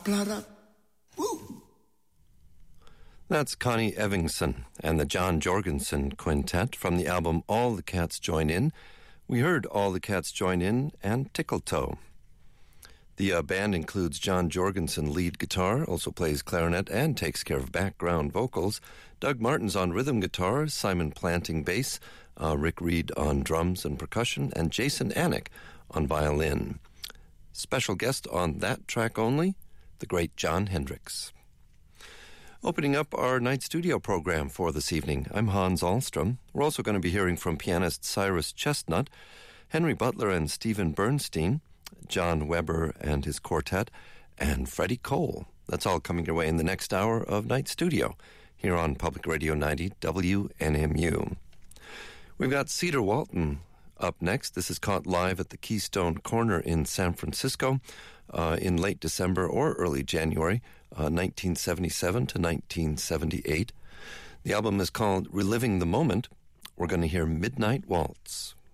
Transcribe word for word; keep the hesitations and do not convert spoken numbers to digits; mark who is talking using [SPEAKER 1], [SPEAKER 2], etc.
[SPEAKER 1] Up-la-da. Woo!
[SPEAKER 2] That's Connie Evingson and the John Jorgensen Quintet from the album All the Cats Join In. We heard All the Cats Join In and Tickletoe. The uh, band includes John Jorgensen lead guitar, also plays clarinet and takes care of background vocals. Doug Martin's on rhythm guitar, Simon Planting bass, uh, Rick Reed on drums and percussion, and Jason Anik on violin. Special guest on that track only, the great Jon Hendricks. Opening up our night studio program for this evening, I'm Hans Ahlstrom. We're also going to be hearing from pianist Cyrus Chestnut, Henry Butler and Stephen Bernstein, John Weber and his quartet, and Freddie Cole. That's all coming your way in the next hour of Night Studio here on Public Radio ninety W N M U. We've got Cedar Walton up next. This is caught live at the Keystone Corner in San Francisco uh, in late December or early January, uh, nineteen seventy-seven to nineteen seventy-eight. The album is called Reliving the Moment. We're going to hear Midnight Waltz.